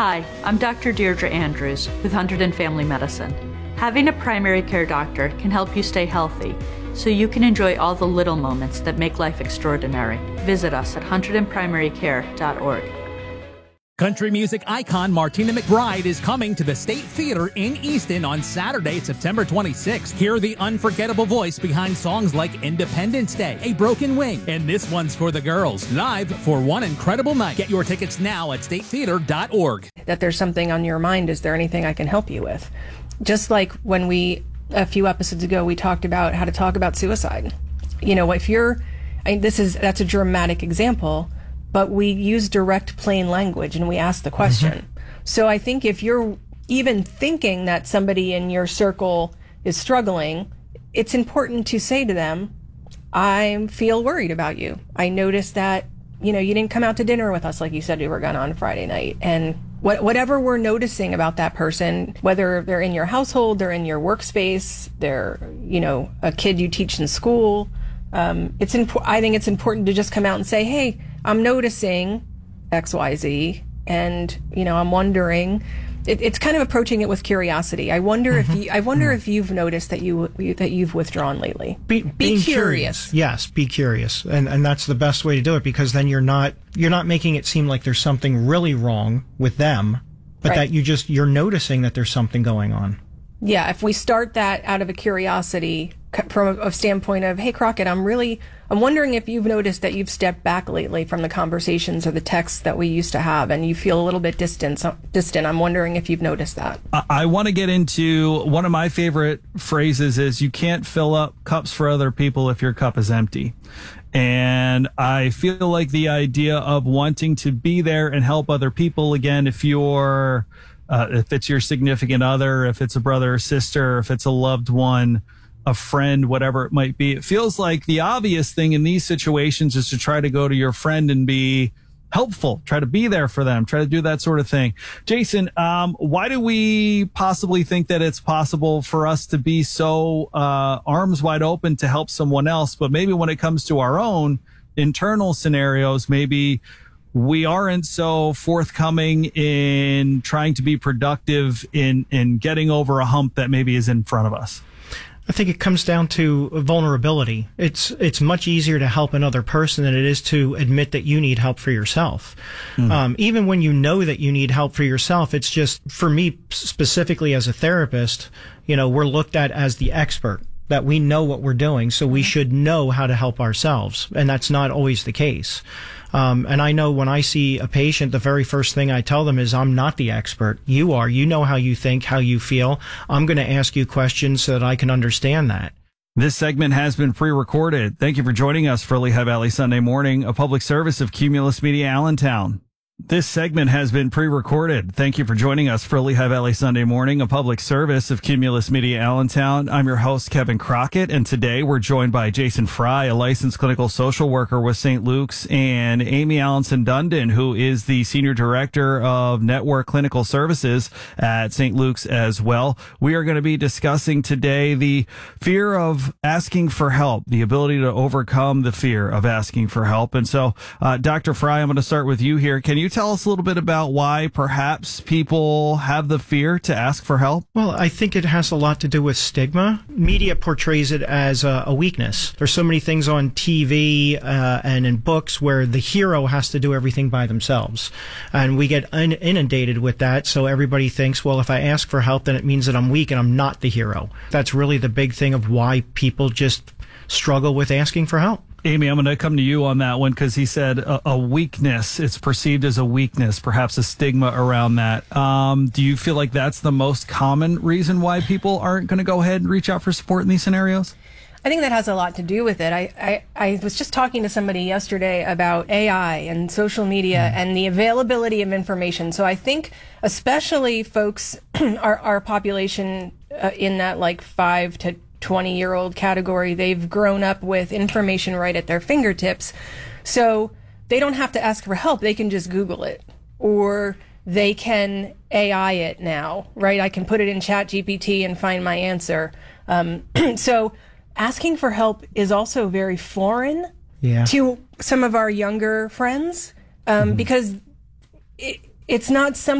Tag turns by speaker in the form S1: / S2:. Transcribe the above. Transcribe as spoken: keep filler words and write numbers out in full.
S1: Hi, I'm Doctor Deirdre Andrews with Hunterdon Family Medicine. Having a primary care doctor can help you stay healthy, so you can enjoy all the little moments that make life extraordinary. Visit us at hunterdon primary care dot org.
S2: Country music icon Martina McBride is coming to the State Theater in Easton on Saturday, September twenty-sixth. Hear the unforgettable voice behind songs like Independence Day, A Broken Wing, and This One's for the Girls. Live for one incredible night. Get your tickets now at state theater dot org.
S3: That there's something on your mind. Is there anything I can help you with? Just like when we, a few episodes ago, we talked about how to talk about suicide. You know, if you're, I mean, this is, that's a dramatic example, but we use direct, plain language and we ask the question. Mm-hmm. So I think if you're even thinking that somebody in your circle is struggling, it's important to say to them, I feel worried about you. I noticed that, you know, you didn't come out to dinner with us like you said you were going to on Friday night. And what, whatever we're noticing about that person, whether they're in your household, they're in your workspace, they're, you know, a kid you teach in school, um, it's imp- I think it's important to just come out and say, hey, I'm noticing X Y Z, and, you know, I'm wondering. It, it's kind of approaching it with curiosity. I wonder mm-hmm. if you, I wonder mm-hmm. if you've noticed that you that you've withdrawn lately.
S4: Be,
S3: be
S4: being
S3: curious.
S4: curious. Yes, be curious, and and that's the best way to do it, because then you're not you're not making it seem like there's something really wrong with them, but right. that you just you're noticing that there's something going on.
S3: Yeah, if we start that out of a curiosity from a standpoint of, hey, Crockett, I'm really, I'm wondering if you've noticed that you've stepped back lately from the conversations or the texts that we used to have, and you feel a little bit distant. Distant. I'm wondering if you've noticed that.
S5: I, I want to get into one of my favorite phrases is you can't fill up cups for other people if your cup is empty. And I feel like the idea of wanting to be there and help other people, again, if you're, uh, if it's your significant other, if it's a brother or sister, if it's a loved one, a friend, whatever it might be. It feels like the obvious thing in these situations is to try to go to your friend and be helpful, try to be there for them, try to do that sort of thing. Jason, um, why do we possibly think that it's possible for us to be so uh, arms wide open to help someone else, but maybe when it comes to our own internal scenarios, maybe we aren't so forthcoming in trying to be productive in, in getting over a hump that maybe is in front of us?
S4: I think it comes down to vulnerability. It's it's much easier to help another person than it is to admit that you need help for yourself. Mm. Um, even when you know that you need help for yourself, it's just, for me specifically as a therapist, you know, we're looked at as the expert, that we know what we're doing, so we should know how to help ourselves. And that's not always the case. Um, and I know when I see a patient, the very first thing I tell them is, I'm not the expert. You are. You know how you think, how you feel. I'm going to ask you questions so that I can understand that.
S5: This segment has been pre-recorded. Thank you for joining us for Lehigh Valley Sunday Morning, a public service of Cumulus Media Allentown. This segment has been pre-recorded. Thank you for joining us for Lehigh Valley Sunday Morning, a public service of Cumulus Media Allentown. I'm your host, Kevin Crockett, and today we're joined by Jason Fry, a licensed clinical social worker with Saint Luke's, and Amy Allenson Dundon, who is the Senior Director of Network Clinical Services at Saint Luke's as well. We are going to be discussing today the fear of asking for help, the ability to overcome the fear of asking for help. And so, uh, Doctor Fry, I'm going to start with you here. Can you tell us a little bit about why perhaps people have the fear to ask for help?
S4: Well, I think it has a lot to do with stigma. Media portrays it as a, a weakness. There's so many things on T V uh, and in books where the hero has to do everything by themselves. And we get un- inundated with that. So everybody thinks, well, if I ask for help, then it means that I'm weak and I'm not the hero. That's really the big thing of why people just struggle with asking for help.
S5: Amy, I'm going to come to you on that one because he said a, a weakness. It's perceived as a weakness, perhaps a stigma around that. Um, do you feel like that's the most common reason why people aren't going to go ahead and reach out for support in these scenarios?
S3: I think that has a lot to do with it. I, I, I was just talking to somebody yesterday about A I and social media mm. and the availability of information. So I think especially folks, our, our population uh, in that like five to twenty year old category, they've grown up with information right at their fingertips. So they don't have to ask for help. They can just Google it, or they can A I it now, right? I can put it in Chat G P T and find my answer. Um, so asking for help is also very foreign yeah. to some of our younger friends um, mm-hmm. because it, it's not something